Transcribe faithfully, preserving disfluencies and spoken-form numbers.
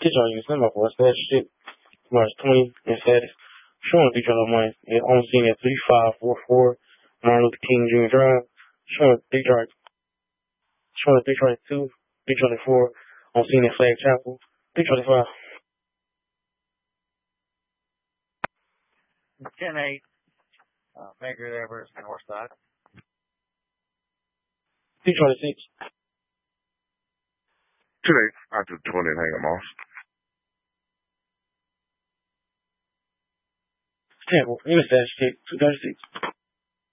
Get y'all use number for that shit. March twentieth and status. Showing Detroit Illinois. Yeah, on scene at three five four four Martin Luther King Junior Drive. Showing Detroit. Showing Detroit two, Detroit four on scene at Flag Chapel. Detroit five. ten eight. Uh, Major Everest, north side. Detroit six. Today, after twenty, hang them off. Temple, Interstate Street, two thirty-six.